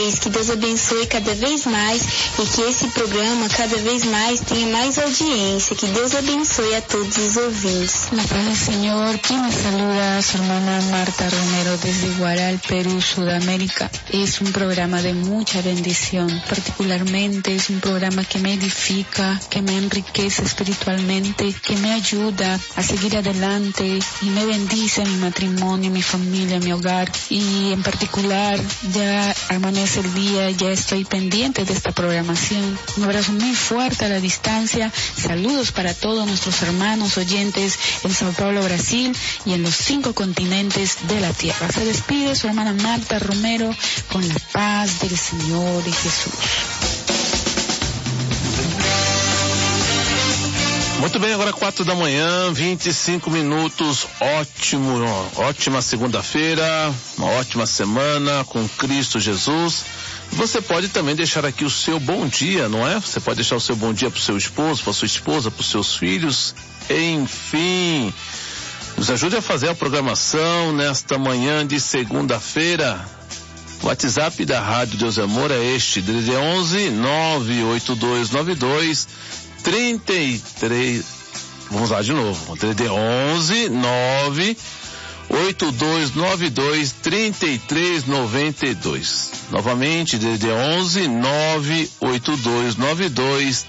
vocês, que Deus abençoe cada vez mais e que esse programa cada vez mais tenha mais audiência. Que Deus abençoe a todos os ouvintes. La paz del Señor, quien me saluda, su hermana Marta Romero desde Guaral, Perú, Sudamérica. Es un programa de mucha bendición, particularmente es un programa que me edifica, que me enriquece espiritualmente, que me ayuda a seguir adelante y me bendice mi matrimonio, mi familia, mi hogar. Y en particular, ya amanece el día, ya estoy pendiente de esta programación. Un abrazo muy fuerte a la distancia, saludos para todos nuestros hermanos oyentes en Sao Paulo, Brasil y en los 5 continentes de la tierra. Se despide su hermana Marta Romero con la paz del Señor y Jesús. Muito bem, agora 4 da manhã, 25 minutos, ótima segunda-feira, uma ótima semana com Cristo Jesus. Você pode também deixar aqui o seu bom dia, não é? Você pode deixar o seu bom dia para o seu esposo, para sua esposa, para os seus filhos, enfim. Nos ajude a fazer a programação nesta manhã de segunda-feira. O WhatsApp da Rádio Deus é Amor é este, DDD 11 98292 33, vamos lá de novo, DDD 11 98292 3392. Novamente, DDD 11 98292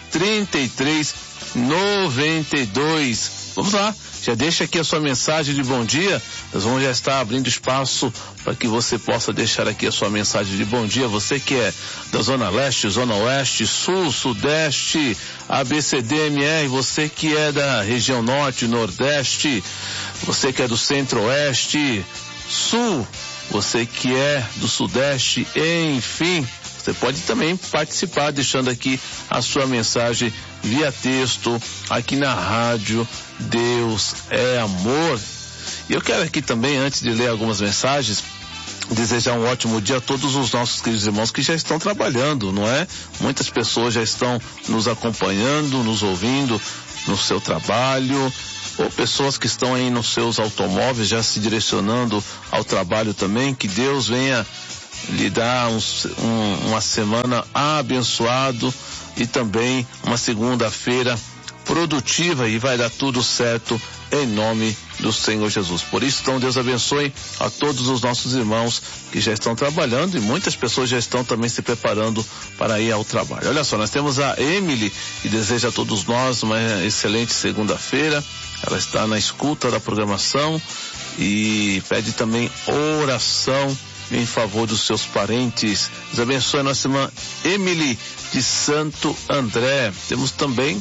3392. Vamos lá, já deixa aqui a sua mensagem de bom dia. Nós vamos já estar abrindo espaço para que você possa deixar aqui a sua mensagem de bom dia. Você que é da Zona Leste, Zona Oeste, Sul, Sudeste, ABCDMR, você que é da região Norte, Nordeste, você que é do Centro-Oeste, Sul, você que é do Sudeste, enfim, você pode também participar deixando aqui a sua mensagem via texto aqui na Rádio Deus é Amor. E eu quero aqui também, antes de ler algumas mensagens, desejar um ótimo dia a todos os nossos queridos irmãos que já estão trabalhando, não é? Muitas pessoas já estão nos acompanhando, nos ouvindo no seu trabalho, ou pessoas que estão aí nos seus automóveis já se direcionando ao trabalho também. Que Deus venha lhe dar uma semana abençoado e também uma segunda-feira produtiva, e vai dar tudo certo em nome do Senhor Jesus. Por isso, então, Deus abençoe a todos os nossos irmãos que já estão trabalhando, e muitas pessoas já estão também se preparando para ir ao trabalho. Olha só, nós temos a Emily, que deseja a todos nós uma excelente segunda-feira. Ela está na escuta da programação e pede também oração em favor dos seus parentes. Deus abençoe a nossa irmã Emily de Santo André. Temos também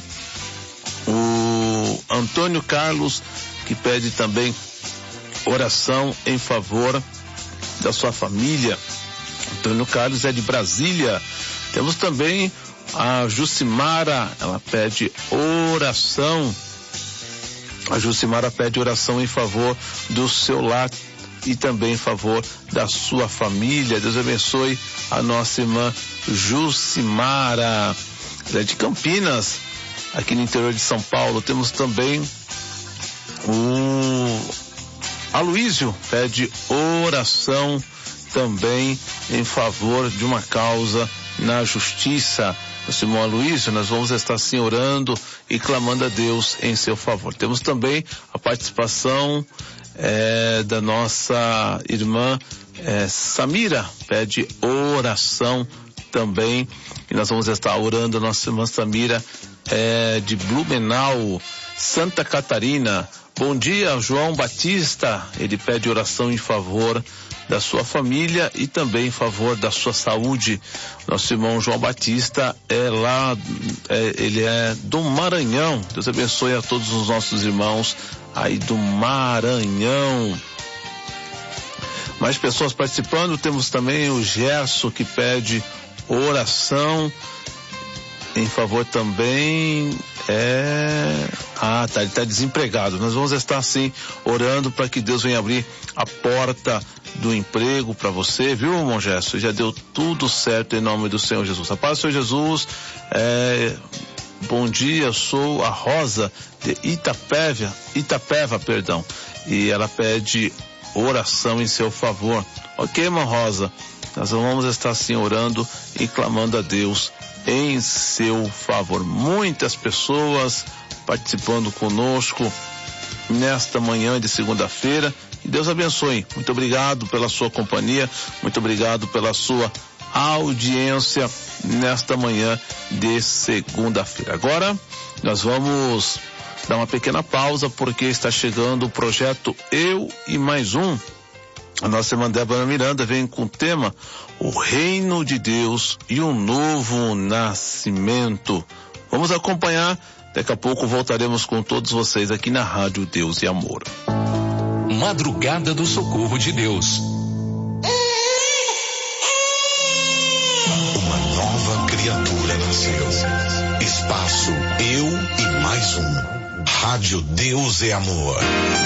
o Antônio Carlos, que pede também oração em favor da sua família. Antônio Carlos é de Brasília. Temos também a Jucimara, ela pede oração. A Jucimara pede oração em favor do seu lar e também em favor da sua família. Deus abençoe a nossa irmã Jucimara. Ela é de Campinas, aqui no interior de São Paulo. Temos também o Aloísio, pede oração também em favor de uma causa na justiça. Nosso irmão Aloísio, nós vamos estar assim orando e clamando a Deus em seu favor. Temos também a participação da nossa irmã Samira, pede oração também, e nós vamos estar orando. A nossa irmã Samira de Blumenau, Santa Catarina. Bom dia, João Batista, ele pede oração em favor da sua família e também em favor da sua saúde. Nosso irmão João Batista ele é do Maranhão. Deus abençoe a todos os nossos irmãos aí do Maranhão. Mais pessoas participando, temos também o Gerson, que pede oração em favor também, ele está desempregado. Nós vamos estar assim orando para que Deus venha abrir a porta do emprego para você, viu, irmão Gerson? Já deu tudo certo em nome do Senhor Jesus. A paz do Senhor Jesus. Bom dia, eu sou a Rosa de Itapeva, e ela pede oração em seu favor. Ok, irmã Rosa? Nós vamos estar assim orando e clamando a Deus em seu favor. Muitas pessoas participando conosco nesta manhã de segunda-feira. Que Deus abençoe. Muito obrigado pela sua companhia, muito obrigado pela sua audiência nesta manhã de segunda-feira. Agora nós vamos dar uma pequena pausa porque está chegando o projeto Eu e Mais Um. A nossa irmã Débora Miranda vem com o tema O Reino de Deus e um Novo Nascimento. Vamos acompanhar, daqui a pouco voltaremos com todos vocês aqui na Rádio Deus e Amor. Madrugada do Socorro de Deus. Uma nova criatura nasceu. Espaço Eu e Mais Um. Rádio Deus e Amor.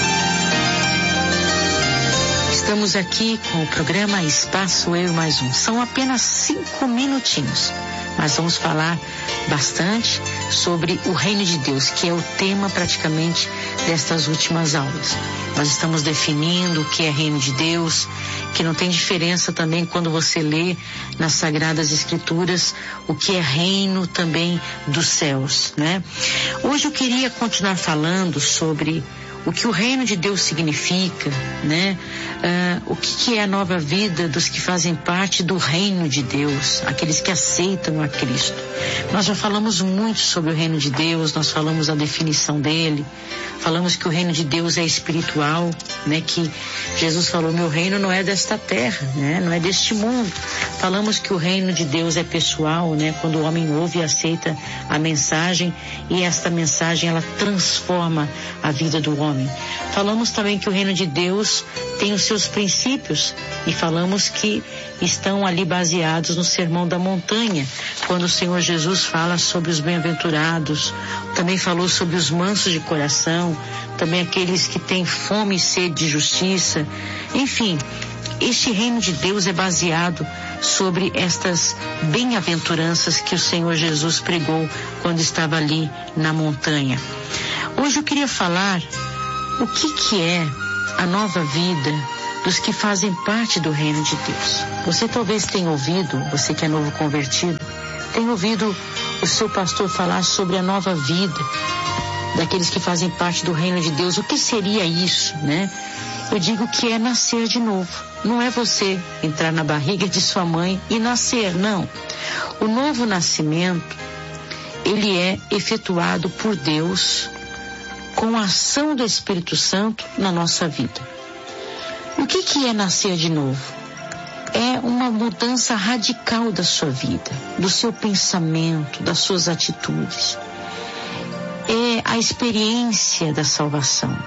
Estamos aqui com o programa Espaço Eu e Mais Um. São apenas 5 minutinhos. Mas vamos falar bastante sobre o Reino de Deus, que é o tema praticamente destas últimas aulas. Nós estamos definindo o que é Reino de Deus, que não tem diferença também quando você lê nas Sagradas Escrituras o que é reino também dos céus, né? Hoje eu queria continuar falando sobre o que o reino de Deus significa, né? O que é a nova vida dos que fazem parte do reino de Deus, aqueles que aceitam a Cristo. Nós já falamos muito sobre o reino de Deus, nós falamos a definição dele, falamos que o reino de Deus é espiritual, né? Que Jesus falou, meu reino não é desta terra, né? Não é deste mundo. Falamos que o reino de Deus é pessoal, né? Quando o homem ouve e aceita a mensagem, e esta mensagem ela transforma a vida do homem. Falamos também que o reino de Deus tem os seus princípios e falamos que estão ali baseados no Sermão da Montanha, quando o Senhor Jesus fala sobre os bem-aventurados, também falou sobre os mansos de coração, também aqueles que têm fome e sede de justiça. Enfim, este reino de Deus é baseado sobre estas bem-aventuranças que o Senhor Jesus pregou quando estava ali na montanha. Hoje eu queria falar o que é a nova vida dos que fazem parte do reino de Deus. Você talvez tenha ouvido, você que é novo convertido, tem ouvido o seu pastor falar sobre a nova vida daqueles que fazem parte do reino de Deus. O que seria isso, né? Eu digo que é nascer de novo. Não é você entrar na barriga de sua mãe e nascer, não. O novo nascimento, ele é efetuado por Deus com a ação do Espírito Santo na nossa vida. O que é nascer de novo? É uma mudança radical da sua vida, do seu pensamento, das suas atitudes. É a experiência da salvação.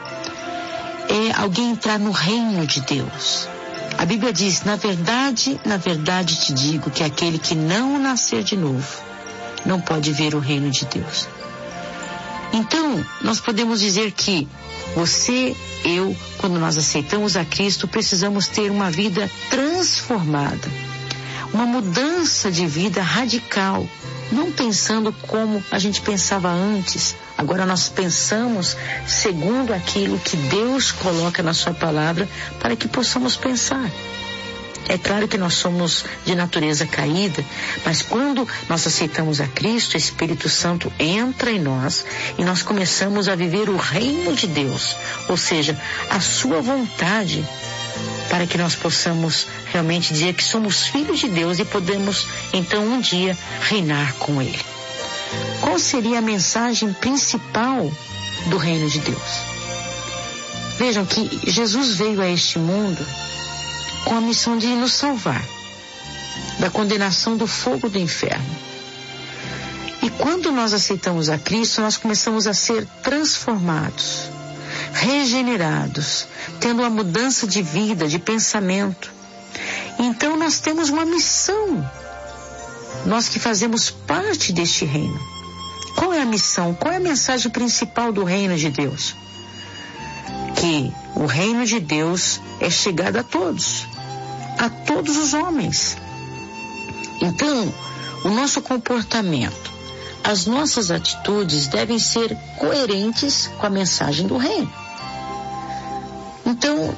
É alguém entrar no reino de Deus. A Bíblia diz, na verdade te digo que aquele que não nascer de novo não pode ver o reino de Deus. Então, nós podemos dizer que você, eu, quando nós aceitamos a Cristo, precisamos ter uma vida transformada, uma mudança de vida radical, não pensando como a gente pensava antes. Agora nós pensamos segundo aquilo que Deus coloca na sua palavra para que possamos pensar. É claro que nós somos de natureza caída, mas quando nós aceitamos a Cristo, o Espírito Santo entra em nós e nós começamos a viver o reino de Deus, ou seja, a sua vontade, para que nós possamos realmente dizer que somos filhos de Deus e podemos então um dia reinar com Ele. Qual seria a mensagem principal do reino de Deus? Vejam que Jesus veio a este mundo com a missão de nos salvar da condenação do fogo do inferno. E quando nós aceitamos a Cristo, nós começamos a ser transformados, regenerados, tendo uma mudança de vida, de pensamento. Então nós temos uma missão, nós que fazemos parte deste reino. Qual é a missão? Qual é a mensagem principal do reino de Deus? Que o reino de Deus é chegado a todos os homens. Então, o nosso comportamento, as nossas atitudes devem ser coerentes com a mensagem do reino. Então,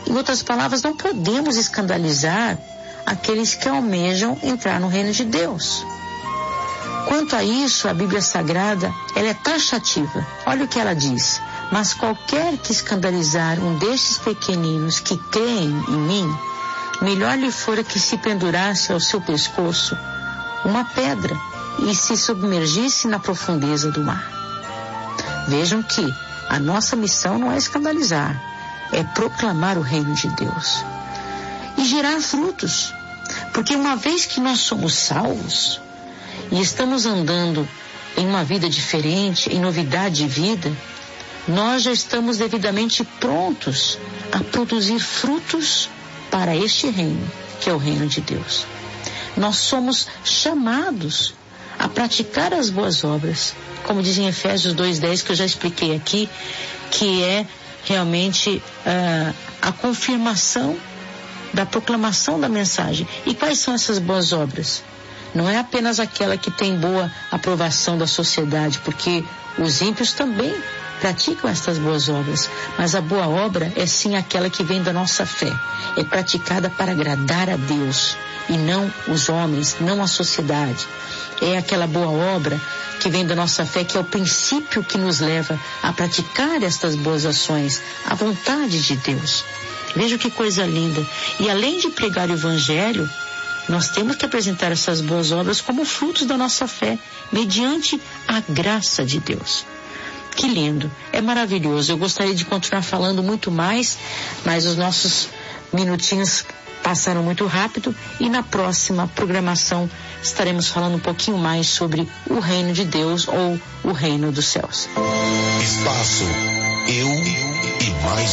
Em outras palavras, não podemos escandalizar aqueles que almejam entrar no reino de Deus. Quanto a isso, a Bíblia Sagrada, ela é taxativa. Olha o que ela diz: mas qualquer que escandalizar um destes pequeninos que creem em mim, melhor lhe fora que se pendurasse ao seu pescoço uma pedra e se submergisse na profundeza do mar. Vejam que a nossa missão não é escandalizar, é proclamar o reino de Deus e gerar frutos, porque uma vez que nós somos salvos e estamos andando em uma vida diferente, em novidade de vida, nós já estamos devidamente prontos a produzir frutos para este reino, que é o reino de Deus. Nós somos chamados a praticar as boas obras, como diz em Efésios 2:10, que eu já expliquei aqui, que é realmente a confirmação da proclamação da mensagem. E quais são essas boas obras? Não é apenas aquela que tem boa aprovação da sociedade, porque os ímpios também praticam estas boas obras, mas a boa obra é sim aquela que vem da nossa fé, é praticada para agradar a Deus e não os homens, não a sociedade. É aquela boa obra que vem da nossa fé, que é o princípio que nos leva a praticar estas boas ações, a vontade de Deus. Veja que coisa linda. E além de pregar o evangelho, nós temos que apresentar essas boas obras como frutos da nossa fé, mediante a graça de Deus. Que lindo, é maravilhoso. Eu gostaria de continuar falando muito mais, mas os nossos minutinhos passaram muito rápido e na próxima programação estaremos falando um pouquinho mais sobre o reino de Deus ou o reino dos céus. Espaço Eu e Mais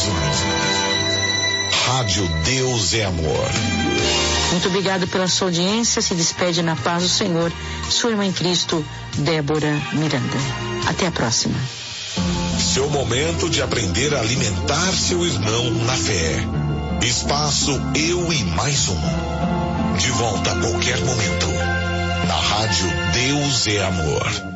Um. Rádio Deus é Amor. Muito obrigado pela sua audiência. Se despede na paz do Senhor, sua irmã em Cristo, Débora Miranda. Até a próxima. Seu momento de aprender a alimentar seu irmão na fé. Espaço Eu e Mais Um. De volta a qualquer momento. Na Rádio Deus é Amor.